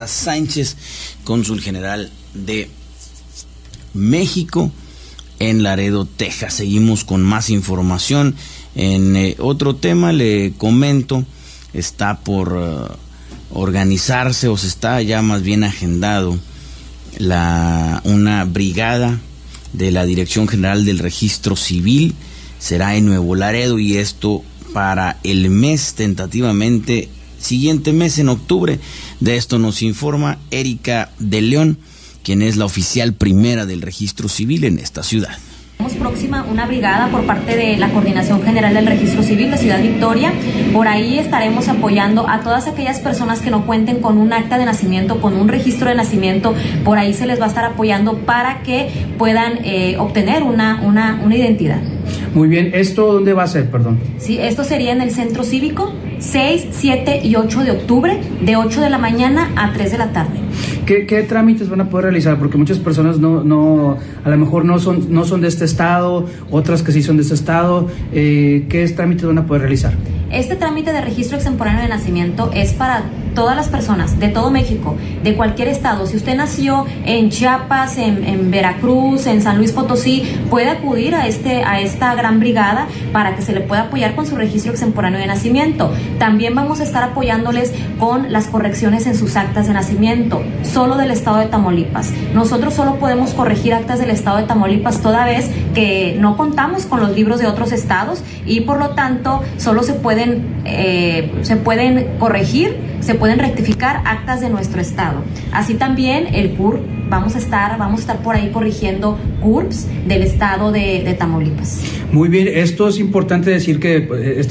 Sánchez, cónsul general de México en Laredo, Texas. Seguimos con más información. En otro tema le comento, está por organizarse, o se está ya más bien agendado, una brigada de la Dirección General del Registro Civil. Será en Nuevo Laredo, y esto para el mes, tentativamente siguiente mes, en octubre. De esto nos informa Erika de León, quien es la oficial primera del Registro Civil en esta ciudad. Tenemos próxima una brigada por parte de la Coordinación General del Registro Civil de Ciudad Victoria. Por ahí estaremos apoyando a todas aquellas personas que no cuenten con un acta de nacimiento, con un registro de nacimiento. Por ahí se les va a estar apoyando para que puedan obtener una identidad. Muy bien, ¿esto dónde va a ser, perdón? Sí, esto sería en el Centro Cívico, 6, 7 y 8 de octubre, de 8 de la mañana a 3 de la tarde. ¿Qué trámites van a poder realizar? Porque muchas personas a lo mejor no son de este estado, otras que sí son de este estado. ¿Qué trámites van a poder realizar? Este trámite de registro extemporáneo de nacimiento es para todas las personas de todo México, de cualquier estado. Si usted nació en Chiapas, en Veracruz, en San Luis Potosí, puede acudir a esta gran brigada para que se le pueda apoyar con su registro extemporáneo de nacimiento. También vamos a estar apoyándoles con las correcciones en sus actas de nacimiento, solo del estado de Tamaulipas. Nosotros solo podemos corregir actas del estado de Tamaulipas toda vez que no contamos con los libros de otros estados, y por lo tanto solo se pueden corregir, se pueden rectificar actas de nuestro estado. Así también el CURP, vamos a estar por ahí corrigiendo CURPs del estado de Tamaulipas. Muy bien, esto es importante decir que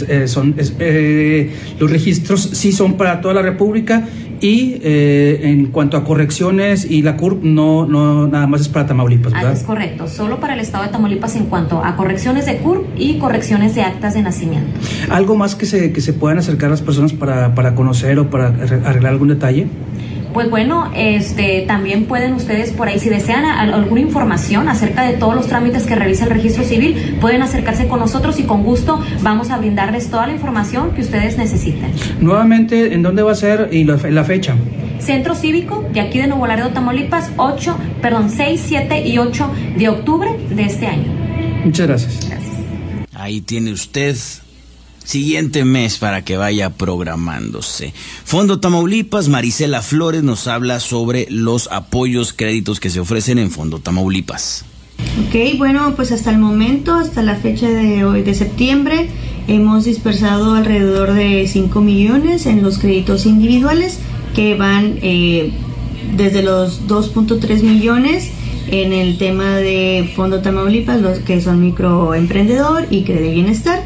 los registros sí son para toda la República, y en cuanto a correcciones y la CURP no nada más es para Tamaulipas, ¿verdad? Es correcto, solo para el estado de Tamaulipas en cuanto a correcciones de CURP y correcciones de actas de nacimiento. ¿Algo más que se puedan acercar las personas para conocer o para arreglar algún detalle? Pues bueno, también pueden ustedes por ahí, si desean alguna información acerca de todos los trámites que realiza el Registro Civil, pueden acercarse con nosotros y con gusto vamos a brindarles toda la información que ustedes necesiten. Nuevamente, ¿en dónde va a ser y la fecha? Centro Cívico de aquí de Nuevo Laredo, Tamaulipas, 6, 7 y 8 de octubre de este año. Muchas gracias. Gracias. Ahí tiene usted siguiente mes para que vaya programándose. Fondo Tamaulipas, Marisela Flores nos habla sobre los apoyos, créditos que se ofrecen en Fondo Tamaulipas. Ok, bueno, pues hasta el momento, hasta la fecha de hoy de septiembre, hemos dispersado alrededor de 5 millones en los créditos individuales, que van desde los 2.3 millones en el tema de Fondo Tamaulipas, los que son microemprendedor y Crede Bienestar.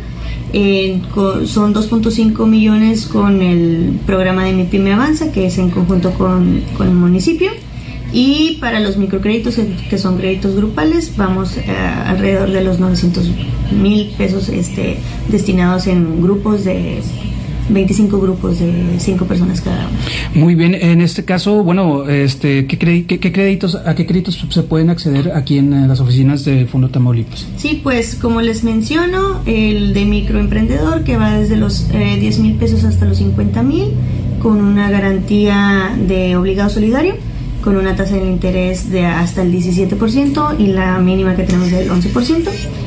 Son 2.5 millones con el programa de Mi Pyme Avanza, que es en conjunto con el municipio, y para los microcréditos, que son créditos grupales, vamos alrededor de los 900,000 pesos destinados en grupos de 25 grupos de 5 personas cada uno. Muy bien, en este caso, bueno, ¿a qué créditos se pueden acceder aquí en las oficinas de Fondo Tamaulipas? Sí, pues como les menciono, el de microemprendedor, que va desde los 10,000 pesos hasta los 50,000, con una garantía de obligado solidario, con una tasa de interés de hasta el 17% y la mínima que tenemos del 11%.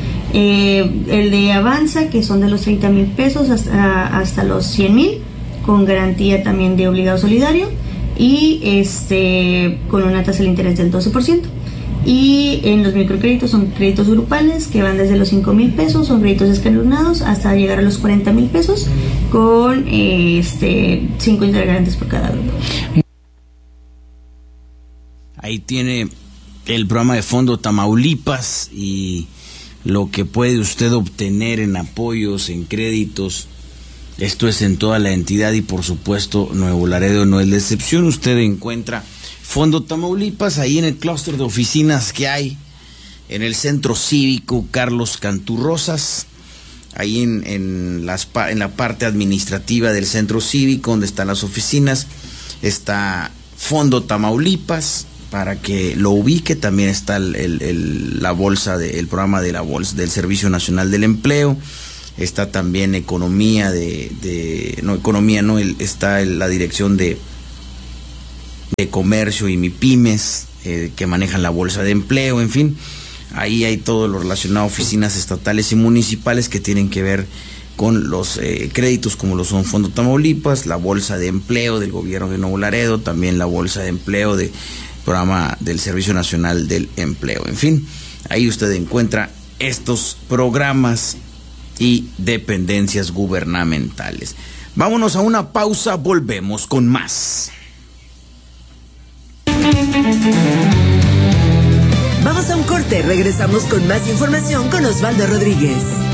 El de Avanza, que son de los 30,000 pesos hasta los 100,000, con garantía también de obligado solidario, y con una tasa de interés del 12%. Y en los microcréditos son créditos grupales, que van desde los 5,000 pesos, son créditos escalonados, hasta llegar a los 40,000 pesos, con 5 integrantes por cada grupo. Ahí tiene el programa de Fondo Tamaulipas y lo que puede usted obtener en apoyos, en créditos. Esto es en toda la entidad, y por supuesto Nuevo Laredo no es la excepción. Usted encuentra Fondo Tamaulipas ahí en el clúster de oficinas que hay en el Centro Cívico Carlos Canturrosas, ahí en la parte administrativa del Centro Cívico, donde están las oficinas, está Fondo Tamaulipas. Para que lo ubique, también está la bolsa, el programa de la bolsa del Servicio Nacional del Empleo. Está también está la dirección de de comercio y MIPYMES, que manejan la bolsa de empleo, en fin. Ahí hay todo lo relacionado a oficinas estatales y municipales que tienen que ver con los créditos, como lo son Fondo Tamaulipas, la bolsa de empleo del gobierno de Nuevo Laredo, también la bolsa de empleo del programa del Servicio Nacional del Empleo. En fin, ahí usted encuentra estos programas y dependencias gubernamentales. Vámonos a una pausa, volvemos con más. Vamos a un corte, regresamos con más información con Osvaldo Rodríguez.